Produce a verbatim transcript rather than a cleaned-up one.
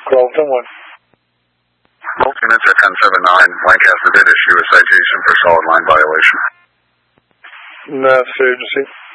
Carlton one. Carlton, it's at ten seven nine. Lancaster did issue a citation for solid line violation. Mass agency.